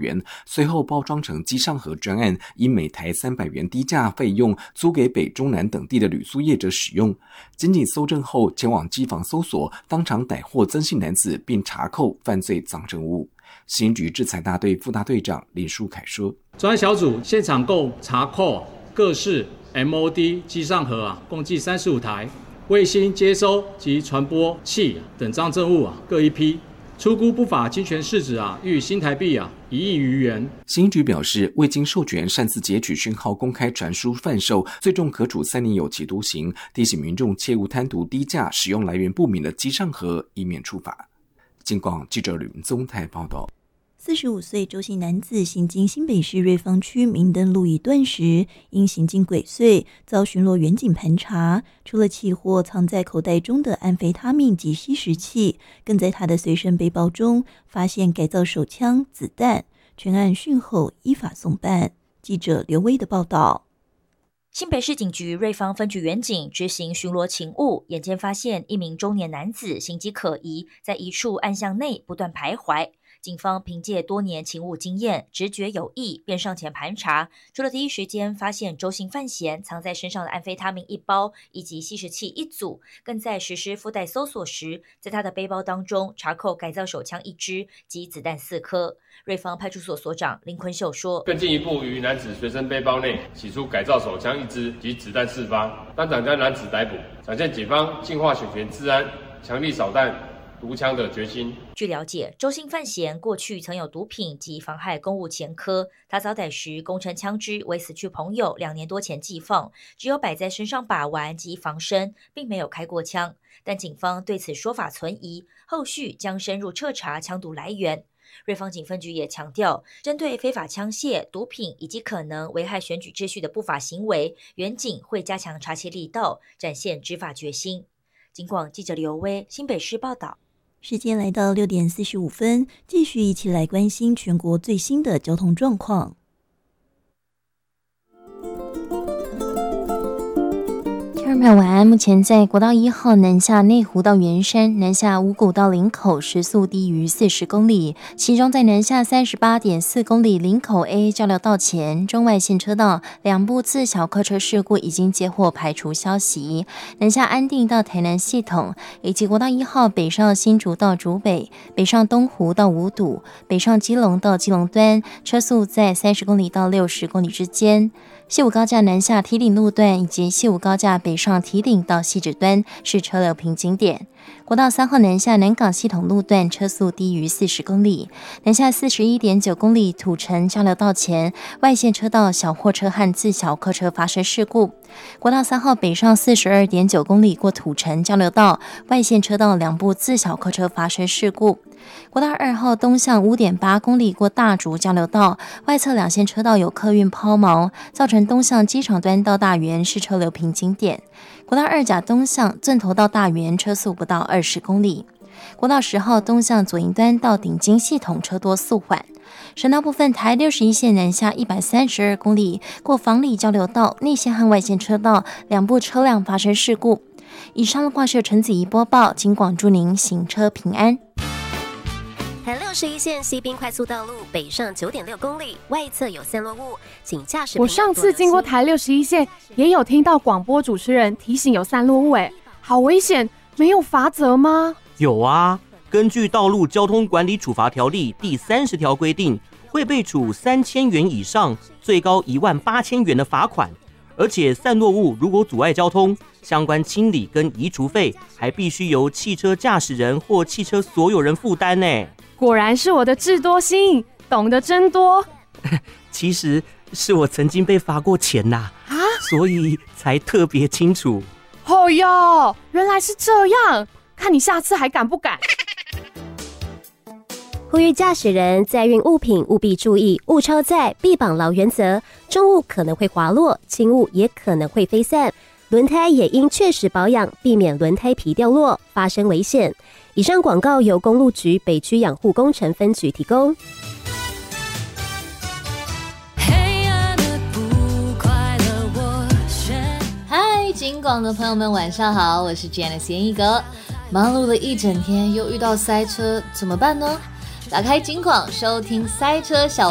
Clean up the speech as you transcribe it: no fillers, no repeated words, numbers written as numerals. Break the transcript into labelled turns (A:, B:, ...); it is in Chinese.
A: 元，随后包装成机上盒专案，以每台300元低价费用租给北中南等地的旅宿业者使用。经警搜证后前往机房搜索，当场逮获曾姓男子并查扣犯罪赃证物。刑局制裁大队副大队长林书凯说，
B: 专案小组现场共查扣各式 MOD 机上盒共计35台，卫星接收及传播器等赃证物各一批，初估不法侵权市值逾新台币1亿余元。
A: 刑局表示，未经授权擅自截取讯号公开传输贩售，最重可处3年有期徒刑，提醒民众切勿贪图低价使用来源不明的机上盒，以免处罚。警广记者吕文宗台报道。
C: 45岁周姓男子行经新北市瑞芳区明灯路一段时，因行径鬼祟，遭巡逻员警盘查，除了起获藏在口袋中的安非他命及吸食器，更在他的随身背包中发现改造手枪、子弹，全案讯后依法送办。记者刘威的报道。
D: 新北市警局瑞芳分局员警执行巡逻勤务，眼尖发现一名中年男子行迹可疑，在一处暗巷内不断徘徊。警方凭借多年勤务经验，直觉有异，便上前盘查。除了第一时间发现周姓犯嫌藏在身上的安非他命1包以及吸食器1组，更在实施附带搜索时，在他的背包当中查扣改造手枪1支及子弹4颗。瑞芳派出所所长林坤秀说，
E: 更进一步于男子随身背包内起出改造手枪1支及子弹4发，当场将男子逮捕，展现警方净化选权治安、强力扫弹毒枪的决心。
D: 据了解，周姓犯嫌过去曾有毒品及妨害公务前科，他遭逮时供称枪支为死去朋友2年多前寄放，只有摆在身上把玩及防身，并没有开过枪。但警方对此说法存疑，后续将深入彻查枪毒来源。瑞芳警分局也强调，针对非法枪械、毒品以及可能危害选举秩序的不法行为，员警会加强查缉力道，展现执法决心。警广记者刘威新北市报道。
C: 时间来到6点45分，继续一起来关心全国最新的交通状况。
F: 听众朋友晚安，目前在国道1号南下内湖到圆山、南下五股到林口时速低于40公里，其中在南下38.4公里林口 A 交流道前中外线车道2部自小客车事故已经接获排除消息。南下安定到台南系统，以及国道1号北上新竹到竹北、北上东湖到五堵、北上基隆到基隆端，车速在30公里到60公里之间。西武高架南下堤顶路段以及西武高架北上堤顶到汐止端是车流瓶颈点。国道3号南下南港系统路段车速低于40公里，南下41.9公里土城交流道前外线车道小货车和自小客车发生事故。国道3号北上42.9公里过土城交流道，外线车道2部自小客车发生事故。国道2号东向5.8公里过大竹交流道，外侧2线车道有客运抛锚，造成东向机场端到大园是车流瓶颈点。国道2甲东向圳头到大园车速不到20公里。国道10号东向左营端到顶金系统车多速缓。省道部分，台61线南下132公里过房里交流道，内线和外线车道2部车辆发生事故。以上的话是陈子怡播报，警广祝您行车平安。
G: 台61线西滨快速道路北上9.6公里，外侧有散落物，请驾驶。
H: 我上次经过台61线，也有听到广播主持人提醒有散落物，好危险，没有罚则吗？
I: 有啊，根据《道路交通管理处罚条例》第30条规定，会被处3000元以上，最高18000元的罚款。而且散落物如果阻碍交通，相关清理跟移除费还必须由汽车驾驶人或汽车所有人负担呢。
H: 果然是我的智多星，懂得真多。
I: 其实是我曾经被罚过钱呐，所以才特别清楚。
H: 哦哟，原来是这样，看你下次还敢不敢。
G: 呼吁驾驶人载运物品务必注意物超载必绑牢原则，重物可能会滑落，轻物也可能会飞散。轮胎也应确实保养，避免轮胎皮掉落，发生危险。以上广告由公路局北区养护工程分局提供。
J: 嗨，警广的朋友们晚上好，我是 Janice 严一格。忙碌了一整天又遇到塞车怎么办呢？打开警广收听塞车小